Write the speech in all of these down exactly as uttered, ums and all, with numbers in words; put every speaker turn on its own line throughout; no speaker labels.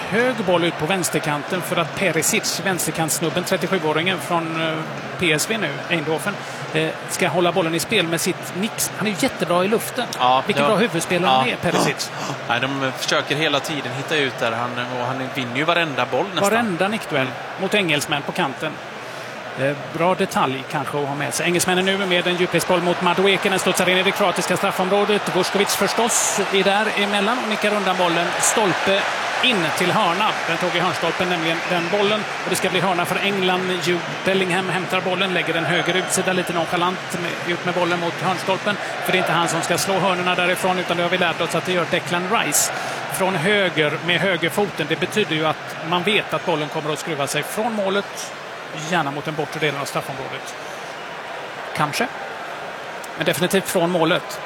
hög boll ut på vänsterkanten för att Perisic, vänsterkantsnubben, trettiosjuåringen från P S V nu, Eindhoven, ska hålla bollen i spel med sitt nix. Han är ju jättebra i luften. Ja, Vilken ja. bra huvudspelare han ja. är, Perisic.
Ja. Nej, de försöker hela tiden hitta ut där. Han, och han vinner ju varenda boll nästan.
Varenda nickduell mot engelsmän på kanten. Bra detalj kanske att ha med sig. Engelsmännen nu med en djupledsboll mot Madueke. Den studsar in i det kroatiska straffområdet. Vuskovic förstås är där emellan och nickar undan bollen. Stolpe in till hörna. Den tog i hörnstolpen nämligen den bollen. Och det ska bli hörna för England. Jude Bellingham hämtar bollen, lägger den höger utsida lite nonchalant med, ut med bollen mot hörnstolpen. För det är inte han som ska slå hörnorna därifrån, utan det har vi lärt oss att det gör Declan Rice. Från höger med högerfoten. Det betyder ju att man vet att bollen kommer att skruva sig från målet, gärna mot den bortre delen av straffområdet. Kanske. Men definitivt från målet.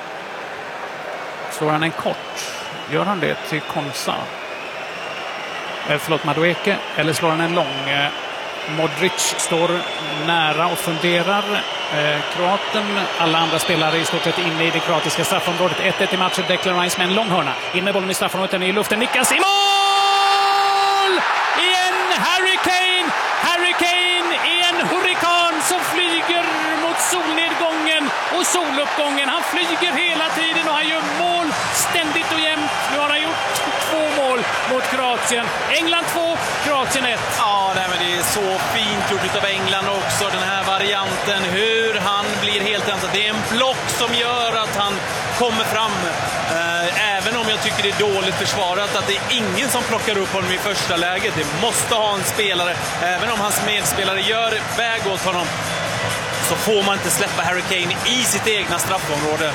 Slår han en kort? Gör han det till Konsa? Eh, förlåt, Madueke. Eller slår han en lång? Eh, Modric står nära och funderar. Eh, Kroaten, alla andra spelare i stort sett inne i det kroatiska straffområdet. ett ett i matchen. Declan Rice med en lång hörna. In med bollen i straffområdet. Den är i luften. Nickas i mål! Igen Harry Kane! Harry Kane är en hurrikan som flyger mot solnedgången och soluppgången. Han flyger hela tiden och han gör mål ständigt och jämt. Nu har han gjort två mål mot Kroatien. England två, Kroatien ett.
Ja, nej, men det är så fint gjort av England också, den här varianten. Hur han blir helt ensam. Det är en block som gör att han kommer fram. Även om jag tycker det är dåligt försvarat, att det är ingen som plockar upp honom i första läget. Det måste ha en spelare. Även om hans medspelare gör väg åt honom, så får man inte släppa Harry Kane i sitt egna straffområde.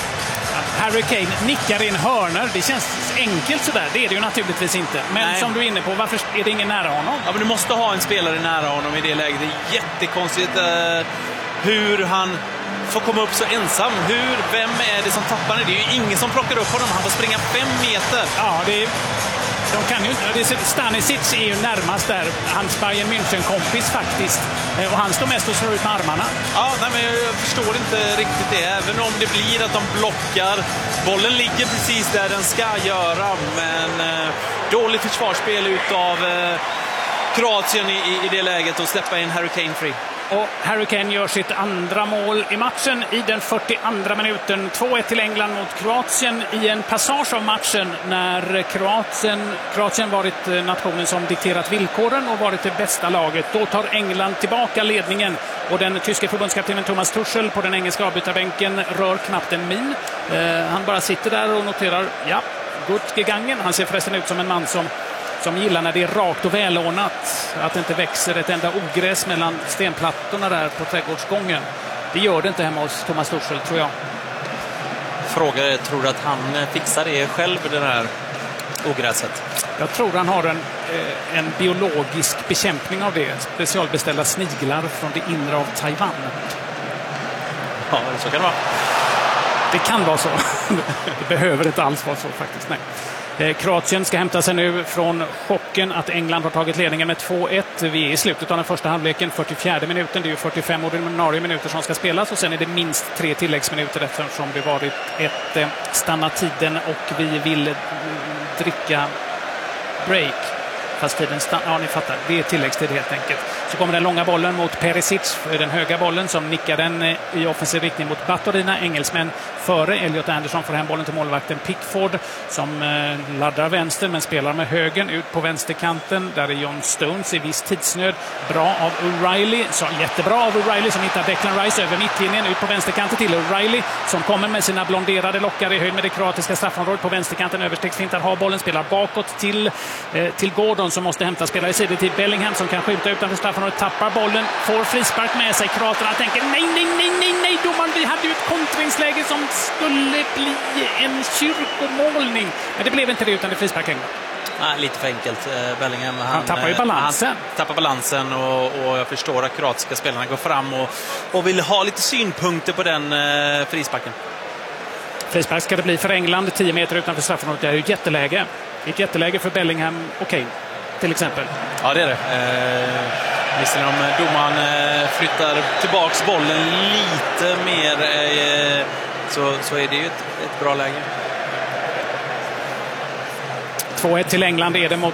Harry Kane nickar in hörnor. Det känns enkelt sådär. Det är det ju naturligtvis inte. Men Nej. som du är inne på, varför är det ingen nära honom?
Ja, men du måste ha en spelare nära honom i det läget. Det är jättekonstigt eh, hur han får komma upp så ensam. Hur, vem är det som tappar det? Det är ju ingen som plockar upp honom. Han får springa fem meter.
Ja, det är... De kan ju inte. Stanisic är ju närmast där. Hans Bayern München-kompis faktiskt. Och han står mest och slår ut med armarna.
Ja, nej, men jag förstår inte riktigt det. Även om det blir att de blockar. Bollen ligger precis där den ska göra. Men eh, dåligt försvarsspel utav eh, Kroatien i, i det läget och släppa in Harry Kane fri.
Och Harry Kane gör sitt andra mål i matchen i den fyrtioandra minuten. två ett till England mot Kroatien i en passage av matchen när Kroatien, Kroatien varit nationen som dikterat villkoren och varit det bästa laget. Då tar England tillbaka ledningen och den tyska förbundskaptenen Thomas Tuchel på den engelska avbytarbänken rör knappt en min. Eh, han bara sitter där och noterar, ja, gut gegangen. Han ser förresten ut som en man som som gillar när det är rakt och välordnat, att det inte växer ett enda ogräs mellan stenplattorna där på trädgårdsgången. Det gör det inte hemma hos Thomas Tuchel, tror jag.
Fråga är, tror du att han fixar det själv, det här ogräset?
Jag tror han har en, en biologisk bekämpning av det. Specialbeställda sniglar från det inre av Taiwan.
Ja, så kan det vara.
Det kan vara så. Det behöver inte alls vara så faktiskt, nej. Kroatien ska hämta sig nu från chocken att England har tagit ledningen med två ett. Vi är i slutet av den första halvleken, fyrtiofjärde minuten. Det är ju fyrtiofem ordinarie minuter som ska spelas och sen är det minst tre tilläggsminuter eftersom det varit ett stanna tiden och vi vill dricka break. Fast tiden stannar, ja ni fattar, det är tilläggstid helt enkelt. Så kommer den långa bollen mot Perisic, den höga bollen som nickar den i offensiv riktning mot Batorina. Engelsmän före. Elliot Anderson får hem bollen till målvakten Pickford som eh, laddar vänster men spelar med högen ut på vänsterkanten. Där är John Stones i viss tidsnöd. Bra av O'Reilly, så jättebra av O'Reilly som hittar Declan Rice över mittlinjen ut på vänsterkanten till O'Reilly som kommer med sina blonderade lockar i höjd med det kroatiska straffområdet på vänsterkanten. Överstegsfintar har bollen, spelar bakåt till, eh, till Gordon som måste hämta spelare i sidan till Bellingham som kan skjuta utanför straffområdet, tappar bollen, får frispark med sig. Kroaterna tänker nej, nej, nej, nej, nej, domaren, vi hade ju ett kontringsläge som skulle bli en kyrkomålning. Men det blev inte det utan det frispark en gång.
Nej, lite för enkelt. Bellingham, han,
han tappar ju balansen.
Han tappar balansen och, och jag förstår att kroatiska spelarna går fram och, och vill ha lite synpunkter på den eh, frisparken.
Frispark ska det bli för England, tio meter utanför straffområdet. Det är ju ett jätteläge. Ett jätteläge för Bellingham och Kane till exempel.
Ja, det är det. Eh, visserligen om domaren eh, flyttar tillbaks bollen lite mer eh, så, så är det ju ett, ett bra läge.
två ett till England är det mot